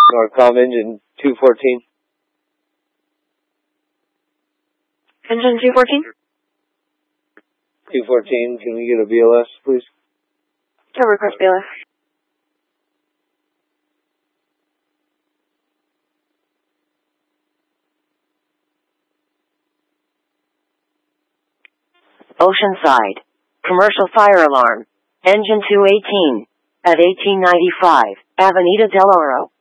Norcom engine 214. Engine 214? 214, can we get a BLS, please? To request BLS. Oceanside. Commercial fire alarm. Engine 218. At 1895, Avenida del Oro.